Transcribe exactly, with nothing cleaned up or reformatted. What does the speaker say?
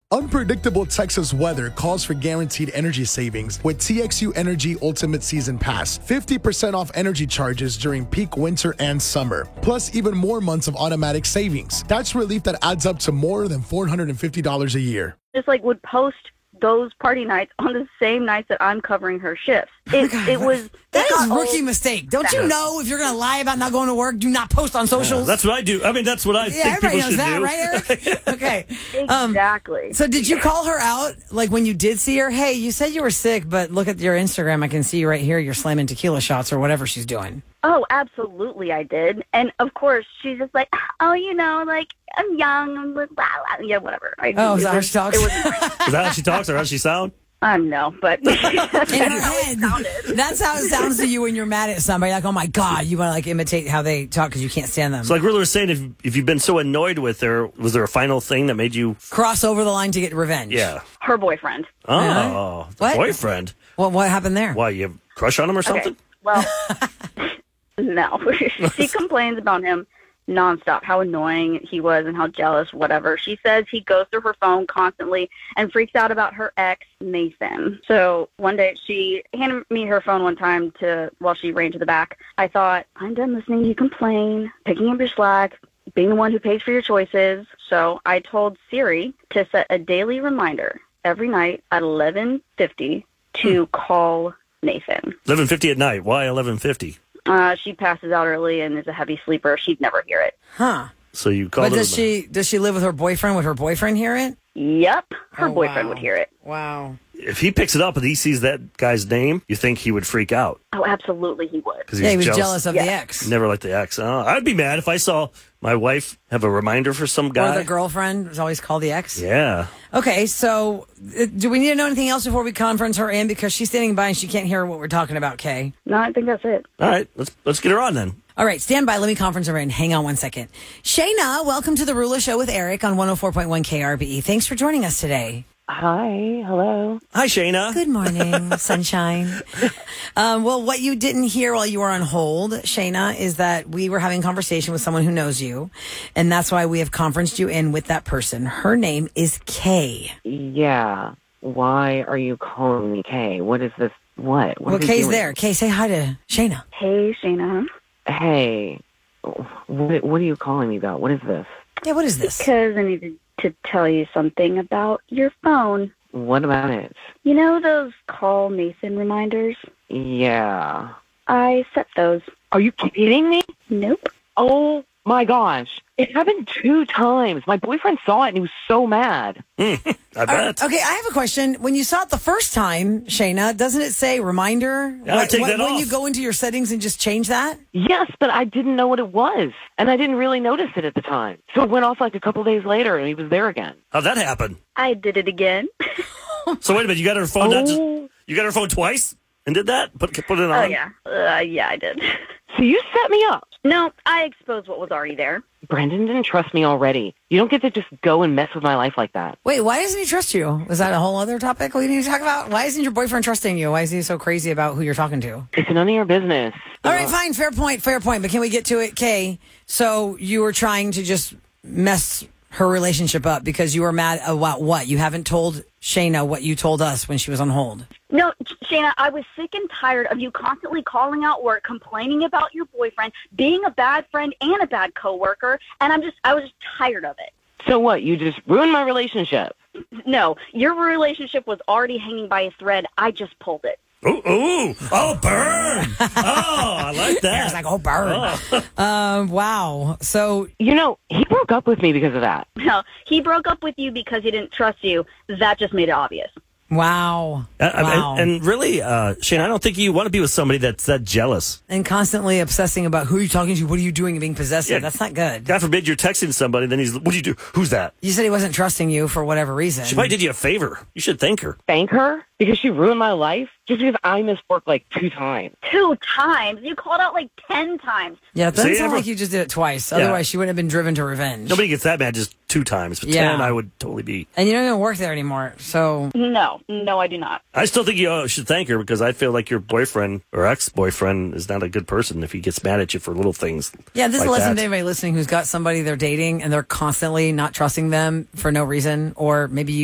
Unpredictable Texas weather calls for guaranteed energy savings with T X U Energy Ultimate Season Pass. fifty percent off energy charges during peak winter and summer. Plus even more months of automatic savings. That's relief that adds up to more than four hundred fifty dollars a year. Just like would post those party nights on the same nights that I'm covering her shifts. It, God, it was... That it is got rookie old. mistake. Don't you know if you're going to lie about not going to work, do not post on socials? Yeah, that's what I do. I mean, that's what I yeah, think everybody people knows should that, do. right, Eric? Okay. Exactly. Um, so did you call her out, like when you did see her? Hey, you said you were sick, but look at your Instagram. I can see you right here. You're slamming tequila shots or whatever she's doing. Oh, absolutely I did. And, of course, she's just like, oh, you know, like, I'm young. I'm blah, blah, blah. Yeah, whatever. I, Oh, is that how she talks? It was, Is that how she talks or how does she sound? um, no, but that's In her how it head. sounded. That's how it sounds to you when you're mad at somebody. Like, oh, my God, you want to, like, imitate how they talk because you can't stand them. So like Rilla was saying, if, if you've been so annoyed with her, was there a final thing that made you... Cross over the line to get revenge. Yeah. Her boyfriend. Oh, Really? the What? boyfriend. Well, what happened there? Why, you have a crush on him or something? Okay. Well, no. She complains about him nonstop, how annoying he was and how jealous, whatever. She says he goes through her phone constantly and freaks out about her ex, Nathan. So one day she handed me her phone one time to while she ran to the back. I thought, I'm done listening to you complain, picking up your slack, being the one who pays for your choices. So I told Siri to set a daily reminder every night at eleven fifty to call Nathan. eleven fifty at night. Why eleven fifty? Uh, she passes out early and is a heavy sleeper. She'd never hear it. Huh. So you called But her... does she does she live with her boyfriend? Would her boyfriend hear it? Yep. Her Oh, boyfriend wow. would hear it. Wow. If he picks it up and he sees that guy's name, you think he would freak out. Oh, absolutely he would. Because Yeah, he was jealous, of Yeah. the ex. Never liked the ex. Oh, I'd be mad if I saw my wife have a reminder for some Or guy. the girlfriend was always called the ex. Yeah. Okay, so uh, do we need to know anything else before we conference her in? Because she's standing by and she can't hear what we're talking about, Kay. No, I think that's it. All right, let's let's get her on then. All right, stand by. Let me conference her in. Hang on one second. Shayna, welcome to the Rula Show with Eric on one oh four point one K R B E. Thanks for joining us today. Hi, hello. Hi, Shayna. Good morning, sunshine. Um, well, what you didn't hear while you were on hold, Shayna, is that we were having a conversation with someone who knows you, and that's why we have conferenced you in with that person. Her name is Kay. Yeah. Why are you calling me Kay? What is this? What? what Well, are we Kay's doing? there. Kay, say hi to Shayna. Hey, Shayna. Hey, what, what are you calling me about? What is this? Yeah, what is this? Because I needed to tell you something about your phone. What about it? You know those call Nathan reminders? Yeah. I set those. Are you kidding me? Nope. Oh my gosh. It happened two times. My boyfriend saw it and he was so mad. I bet. Okay, I have a question. When you saw it the first time, Shayna, doesn't it say reminder? Yeah, I'd take when, that when off. you go into your settings and just change that? Yes, but I didn't know what it was. And I didn't really notice it at the time. So it went off like a couple days later and he was there again. How'd that happen? I did it again. So wait a minute, you got her phone not just, Oh. you got her phone twice and did that? Put put it on? Oh, yeah. Uh, yeah, I did. So you set me up. No, I exposed what was already there. Brendan didn't trust me already. You don't get to just go and mess with my life like that. Wait, why doesn't he trust you? Was that a whole other topic we need to talk about? Why isn't your boyfriend trusting you? Why is he so crazy about who you're talking to? It's none of your business. All right, fine. Fair point. Fair point. But can we get to it, Kay? So you were trying to just mess her relationship up because you were mad about what? You haven't told Shayna what you told us when she was on hold. No, Shayna, I was sick and tired of you constantly calling out work, complaining about your boyfriend, being a bad friend and a bad coworker, and I'm just, I was just tired of it. So what? You just ruined my relationship. No, your relationship was already hanging by a thread. I just pulled it. Ooh, ooh, oh, burn. Oh, I like that. It's like, oh, burn. Oh. Um, wow. So, You know, he broke up with me because of that. No, he broke up with you because he didn't trust you. That just made it obvious. wow. I- I- wow. and, and really, uh, Shane, I don't think you want to be with somebody that's that jealous. And constantly obsessing about who you're talking to, what are you doing, and being possessive. Yeah. That's not good. God forbid you're texting somebody, then he's, what do you do? Who's that? You said he wasn't trusting you for whatever reason. She probably did you a favor. You should thank her. Thank her because she ruined my life just because I missed work like two times. Two times? You called out like ten times. Yeah, it doesn't See, sound everyone- like you just did it twice. Yeah. Otherwise, she wouldn't have been driven to revenge. Nobody gets that mad just two times, but Yeah. ten I would totally be. And you don't even work there anymore. So, No, no, I do not. I still think you uh, should thank her because I feel like your boyfriend or ex-boyfriend is not a good person if he gets mad at you for little things. yeah, this is like a lesson that. to anybody listening who's got somebody they're dating and they're constantly not trusting them for no reason, or maybe you